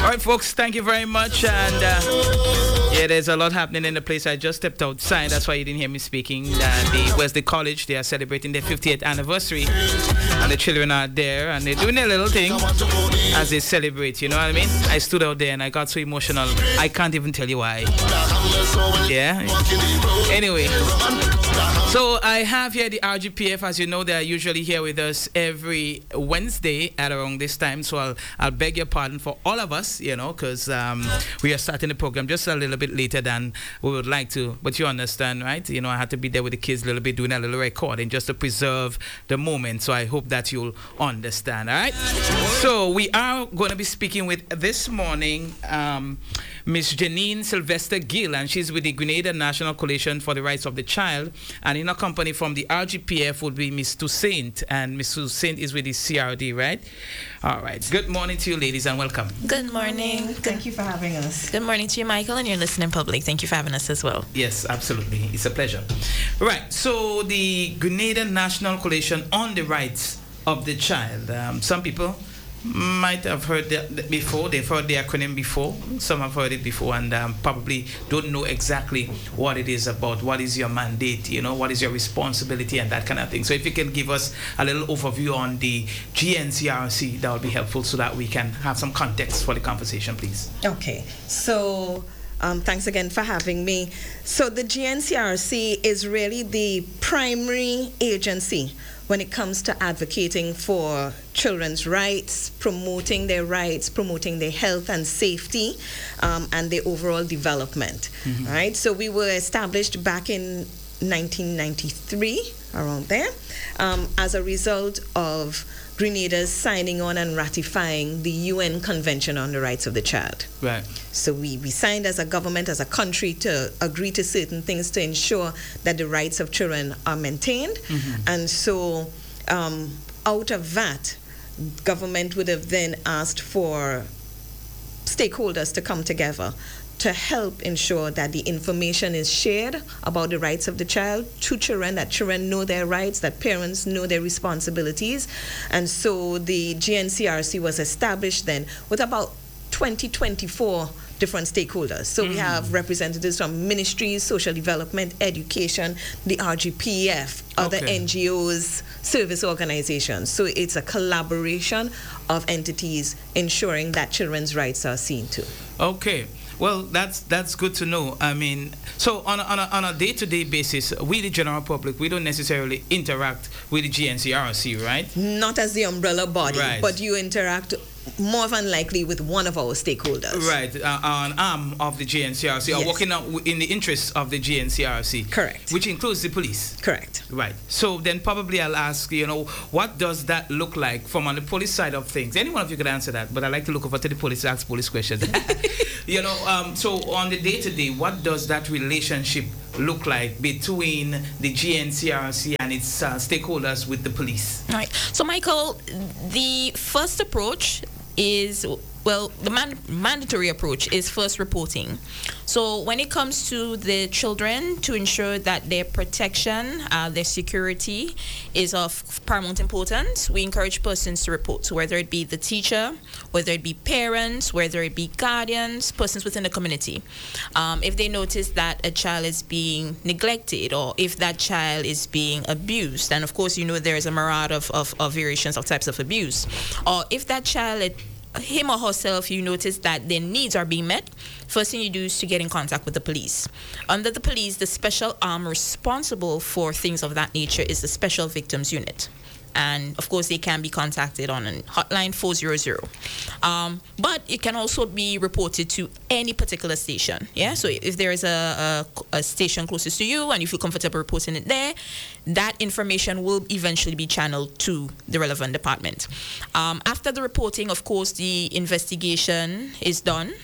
All right, folks, thank you very much. And yeah, there's a lot happening in the place. I just stepped outside. That's why you didn't hear me speaking. The Wesley College, they are celebrating their 50th anniversary. And the children are there. And they're doing their little thing as they celebrate. You know what I mean? I stood out there and I got so emotional. I can't even tell you why. Yeah. Anyway. So I have here the RGPF. As you know, they are usually here with us every Wednesday at around this time. So I'll beg your pardon for all of us, you know, because we are starting the program just a little bit later than we would like to. But you understand, right? You know, I had to be there with the kids a little bit, doing a little recording just to preserve the moment. So I hope that you'll understand, all right? So we are going to be speaking with this morning Miss Janine Sylvester Gill, and she's with the Grenada National Coalition for the Rights of the Child. And in a company from the RGPF would be Miss Toussaint, and Miss Toussaint is with the CRD, right? All right. Good morning to you, ladies, and welcome. Good morning. Thank you for having us. Good morning to you, Michael, and your listening public. Thank you for having us as well. Yes, absolutely. It's a pleasure. Right. So the Grenada National Coalition on the Rights of the Child. Some people might have heard that before. They've heard the acronym before. Some have heard it before and probably don't know exactly what it is about. What is your mandate? You know, what is your responsibility and that kind of thing. So if you can give us a little overview on the GNCRC, that would be helpful so that we can have some context for the conversation, please. Okay. So thanks again for having me. So the GNCRC is really the primary agency when it comes to advocating for children's rights, promoting their rights, promoting their health and safety, and their overall development. Right? So we were established back in 1993, around there, as a result of Grenada's signing on and ratifying the UN Convention on the Rights of the Child. Right. So we signed as a government, as a country, to agree to certain things to ensure that the rights of children are maintained. And so out of that, government would have then asked for stakeholders to come together to help ensure that the information is shared about the rights of the child to children, that children know their rights, that parents know their responsibilities. And so the GNCRC was established then with about 24 different stakeholders. So we have representatives from ministries, social development, education, the RGPF, other NGOs, service organizations. So it's a collaboration of entities ensuring that children's rights are seen to. Okay. Well, that's good to know. I mean, so on a day-to-day basis, we the general public, we don't necessarily interact with the GNCRC, right? Not as the umbrella body, right, but you interact more than likely with one of our stakeholders. Right, an arm of the GNCRC, Yes. or working out in the interests of the GNCRC. Correct. Which includes the police. Correct. Right. So then probably I'll ask, you know, what does that look like from on the police side of things? Any one of you could answer that, but I like to look over to the police to ask police questions. You know, so on the day-to-day, what does that relationship look like between the GNCRC and its stakeholders with the police? All right. So, Michael, the first approach is, well, the mandatory approach is first reporting. So when it comes to the children, to ensure that their protection, their security is of paramount importance, we encourage persons to report. So whether it be the teacher, whether it be parents, whether it be guardians, persons within the community. If they notice that a child is being neglected or if that child is being abused, and of course, you know, there is a myriad of variations of types of abuse, or if that child, him or herself, you notice that their needs are being met, first thing you do is to get in contact with the police. Under the police, the special arm responsible for things of that nature is the Special Victims Unit. And of course, they can be contacted on a hotline 400. But it can also be reported to any particular station. Yeah. So if there is a station closest to you and you feel comfortable reporting it there, that information will eventually be channeled to the relevant department. After the reporting, of course, the investigation is done.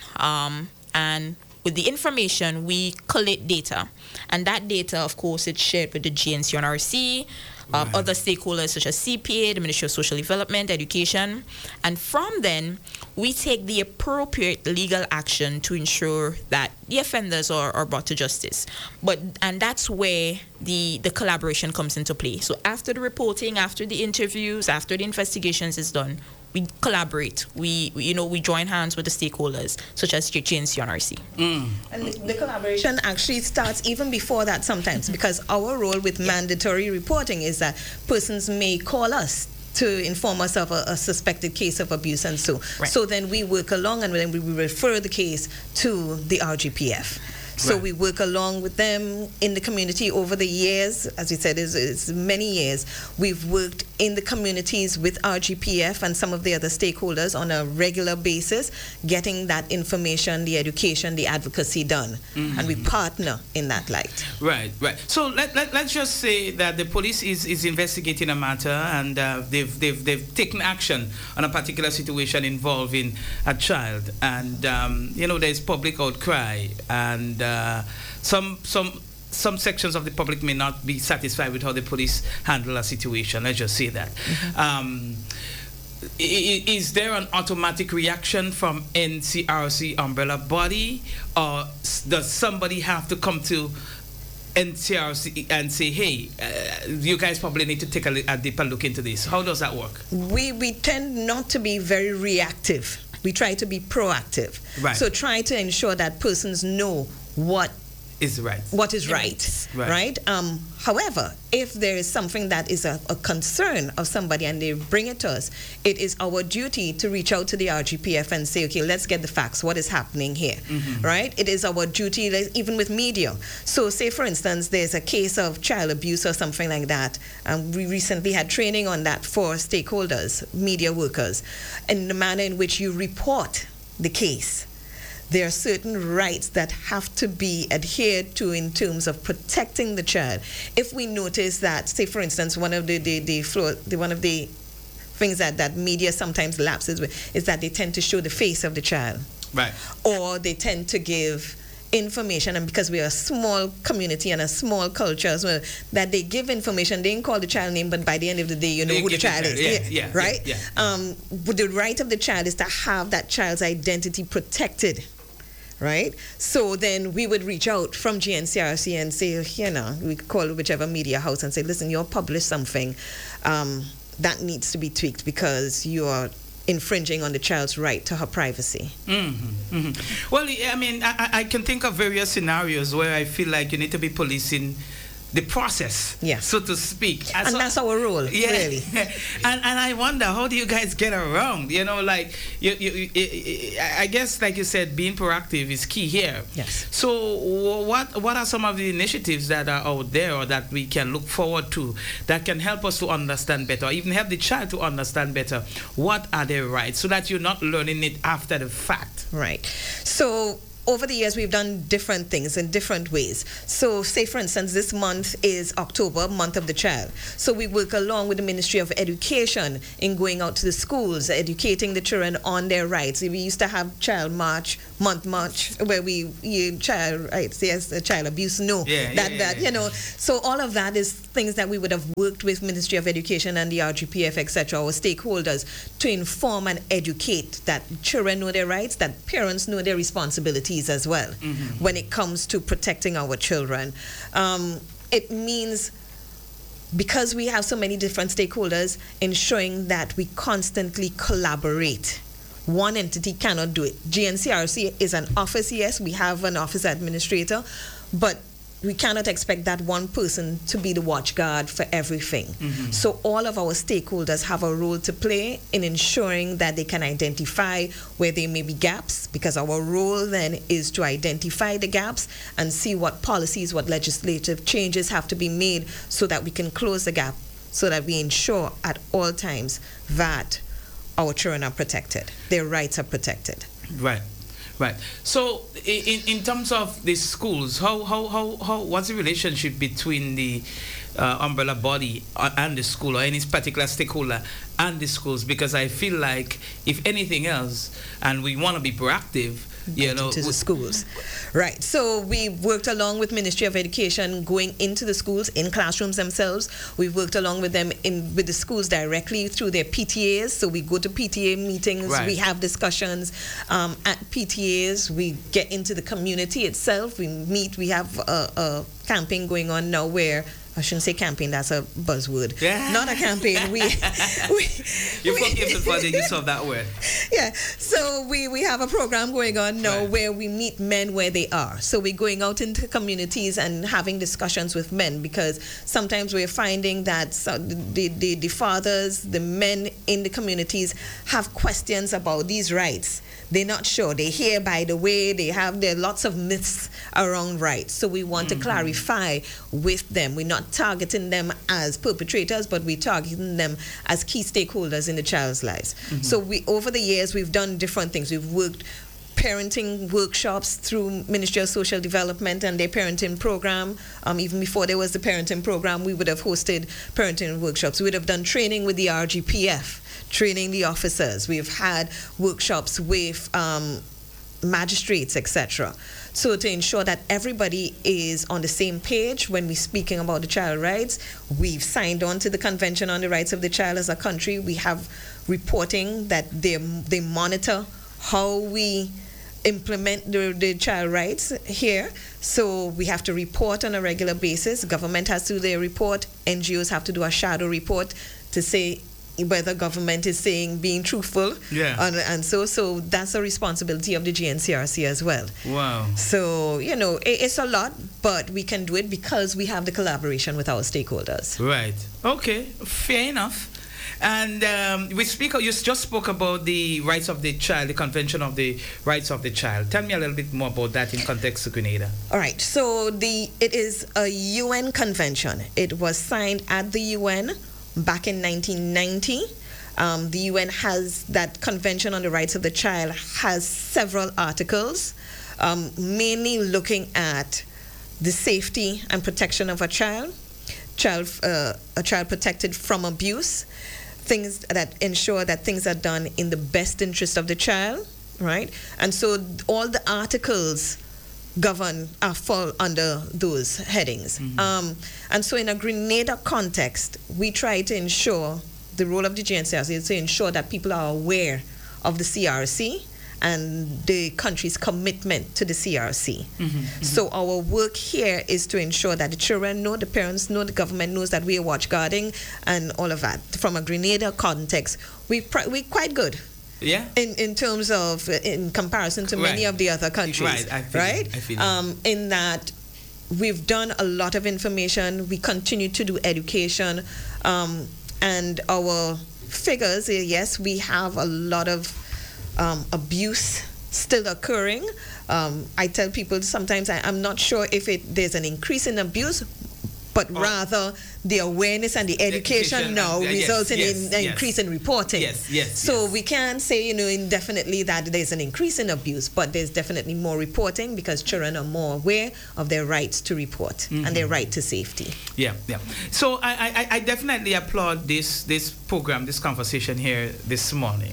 And with the information, we collate data. And that data, of course, is shared with the GNCRC, other stakeholders such as CPA, the Ministry of Social Development, Education. And from then, we take the appropriate legal action to ensure that the offenders are brought to justice. And that's where the collaboration comes into play. So after the reporting, after the interviews, after the investigations is done, we collaborate. We join hands with the stakeholders, such as GNC and RC. And the collaboration actually starts even before that sometimes, because our role with mandatory reporting is that persons may call us to inform us of a suspected case of abuse, and so then we work along, and then we refer the case to the RGPF. So we work along with them in the community over the years. As you said, it's many years. We've worked in the communities with RGPF and some of the other stakeholders on a regular basis, getting that information, the education, the advocacy done. And we partner in that light. Right. So let's just say that the police is investigating a matter, and they've taken action on a particular situation involving a child. And, there's public outcry, and some sections of the public may not be satisfied with how the police handle a situation. Let's just say that. Is there an automatic reaction from NCRC umbrella body, or does somebody have to come to NCRC and say, hey, you guys probably need to take a deeper look into this? How does that work? We tend not to be very reactive. We try to be proactive. Right. So try to ensure that persons know what is right. What is right? However, if there is something that is a concern of somebody and they bring it to us, it is our duty to reach out to the RGPF and say, okay, let's get the facts. What is happening here, right? It is our duty, even with media. So say, for instance, there's a case of child abuse or something like that. We recently had training on that for stakeholders, media workers, in the manner in which you report the case. There are certain rights that have to be adhered to in terms of protecting the child. If we notice that, say for instance, one of the things that media sometimes lapses with is that they tend to show the face of the child, right? Or they tend to give information, and because we are a small community and a small culture as well, that they give information, they didn't call the child name, but by the end of the day, you know who the child is. Right? But the right of the child is to have that child's identity protected. Right? So then we would reach out from GNCRC and say, we call whichever media house and say, listen, you'll publish something that needs to be tweaked because you are infringing on the child's right to her privacy. Well, I mean, I can think of various scenarios where I feel like you need to be policing the process, so to speak. And that's our role, really. and I wonder, how do you guys get around? I guess, like you said, being proactive is key here. Yes. So what are some of the initiatives that are out there, or that we can look forward to, that can help us to understand better, or even help the child to understand better what are their rights, so that you're not learning it after the fact? Right. So over the years, we've done different things in different ways. So say, for instance, this month is October, Month of the Child. So we work along with the Ministry of Education in going out to the schools, educating the children on their rights. We used to have Child March, Month March, where child rights, yes, child abuse, no. So all of that is things that we would have worked with Ministry of Education and the RGPF, etc., our stakeholders, to inform and educate that children know their rights, that parents know their responsibilities as well when it comes to protecting our children. It means, because we have so many different stakeholders, ensuring that we constantly collaborate. One entity cannot do it. GNCRC is an office, yes, we have an office administrator, but we cannot expect that one person to be the watchguard for everything. So all of our stakeholders have a role to play in ensuring that they can identify where there may be gaps, because our role then is to identify the gaps and see what policies, what legislative changes have to be made so that we can close the gap, so that we ensure at all times that our children are protected, their rights are protected. Right. So, in terms of the schools, how what's the relationship between the umbrella body and the school, or any particular stakeholder and the schools? Because I feel like, if anything else, and we want to be proactive, to the schools. Right. So we worked along with Ministry of Education going into the schools, in classrooms themselves. We've worked along with them with the schools directly through their PTAs. So we go to PTA meetings, we have discussions at PTAs, we get into the community itself, we meet, we have a campaign going on now where I shouldn't say campaign, that's a buzzword. Yeah. Not a campaign. You forgive me for the use of that word. Yeah. So we have a program going on now where we meet men where they are. So we're going out into communities and having discussions with men, because sometimes we're finding that the fathers, the men in the communities have questions about these rights. They're not sure. They hear by the way, there are lots of myths around rights. So we want to clarify with them. We're not targeting them as perpetrators, but we're targeting them as key stakeholders in the child's lives. So over the years, we've done different things. We've worked parenting workshops through Ministry of Social Development and their parenting program. Even before there was the parenting program, we would have hosted parenting workshops. We would have done training with the RGPF, training the officers. We've had workshops with magistrates, etc. So to ensure that everybody is on the same page when we're speaking about the child rights, we've signed on to the Convention on the Rights of the Child as a country. We have reporting that they monitor how we implement the child rights here. So we have to report on a regular basis. Government has to do their report. NGOs have to do a shadow report to say whether government is being truthful. Yeah. And so that's a responsibility of the GNCRC as well. Wow. So, it's a lot, but we can do it because we have the collaboration with our stakeholders. Right. Okay. Fair enough. And you just spoke about the rights of the child, the Convention of the Rights of the Child. Tell me a little bit more about that in context to Grenada. All right. So it is a UN convention. It was signed at the UN back in 1990. The UN has that Convention on the Rights of the Child has several articles, mainly looking at the safety and protection of a child protected from abuse, things that ensure that things are done in the best interest of the child, right? And so all the articles fall under those headings. And so in a Grenada context, we try to ensure the role of the GNCRC is to ensure that people are aware of the CRC and the country's commitment to the CRC. So our work here is to ensure that the children know, the parents know, the government knows that we are watchguarding and all of that. From a Grenada context, we're quite good. Yeah. In terms of, in comparison to many of the other countries. Right. I feel in that we've done a lot of information, we continue to do education, and our figures, yes, we have a lot of abuse still occurring. I tell people sometimes I'm not sure if there's an increase in abuse, but rather the awareness and the education now results in an increase in reporting. So we can't say, indefinitely that there's an increase in abuse, but there's definitely more reporting because children are more aware of their rights to report and their right to safety. Yeah. So I definitely applaud this program, this conversation here this morning,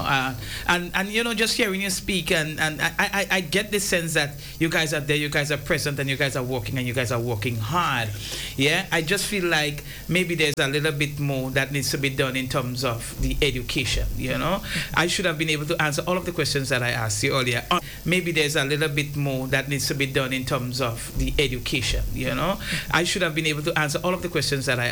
and just hearing you speak, and I get the sense that you guys are there, you guys are present, and you guys are working, and you guys are working hard. Yeah, I just feel like maybe there's a little bit more that needs to be done in terms of the education, I should have been able to answer all of the questions that I asked you earlier. Maybe there's a little bit more that needs to be done in terms of the education, I should have been able to answer all of the questions that I